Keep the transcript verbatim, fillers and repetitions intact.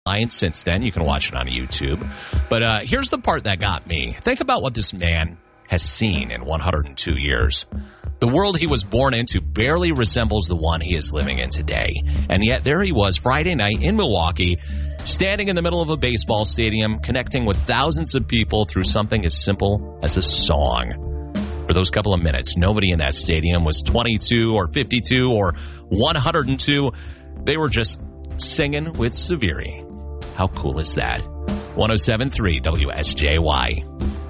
Since then, you can watch it on YouTube. But uh, here's the part that got me. Think about what this man has seen in one hundred two years. The world he was born into barely resembles the one he is living in today. And yet there he was Friday night in Milwaukee, standing in the middle of a baseball stadium, connecting with thousands of people through something as simple as a song. For those couple of minutes, nobody in that stadium was twenty-two or fifty-two or one hundred two. They were just singing with Severi. How cool is that? one oh seven point three W S J Y.